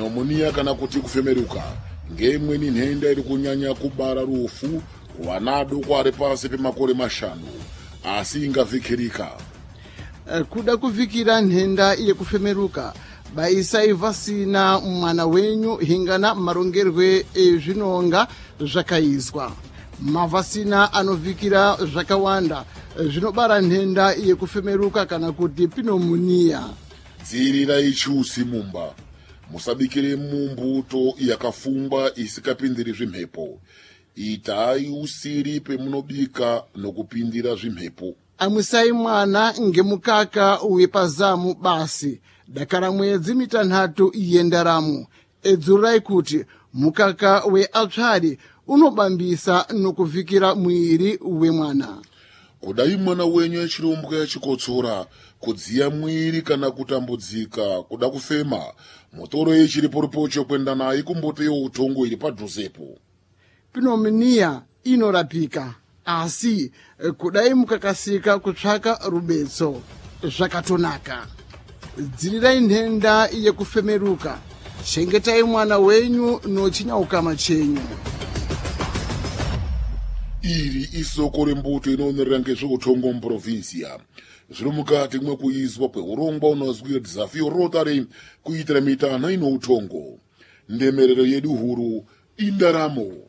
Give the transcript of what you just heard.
pneumonia kana kuti kufemeruka ngeimweni nhenda iri kunyanya kubara rufu kuana adoko ari pasi pemakore 5 asi ingavhikirika. Kuda kuvhikira nhenda yekufemeruka baisai vhasina mwana wenyu hingana marongerwe ezvinonga zvakaizwa. Mavhasina anovhikira zvakawanda zvinobara nhenda yekufemeruka kana kuti pneumonia. Dzirirai chiusi mumba. Musabikire mumbuto yakafumba isikapindiri zvimhepo. Itai usiri pemunobika nokupindira zvimhepo. Amwisai mwana ngemukaka wepazamu basi. Dakara mwedzi 3 yendaramo. Edzurai kuti mukaka weapsari unobambisa nokuvhikira mwiri wemwana. Kudai mwana wenyu echiromboka yachikotsora, kudziya mwiri kana kutambudzika, kuda kufema, mutoro chiriporipocho kwenda naye kumboto yeutongo iri padhuzepo. Pneumonia inorapika, asi kudai mukakasika kutsvaka rubetso zvakatonaka. Dzirirai nhenda yekufemeruka. Chengetai mwana wenyu nochinyauka chenyu. Iri isoko rembuto inoonera ngezveutongo muprovinsia. Zviri mukati mwekuizwa kweurongwa unozwi Desafio Rotary kuitira mitana inoutongo. Ndemerero yedu huru indaramo.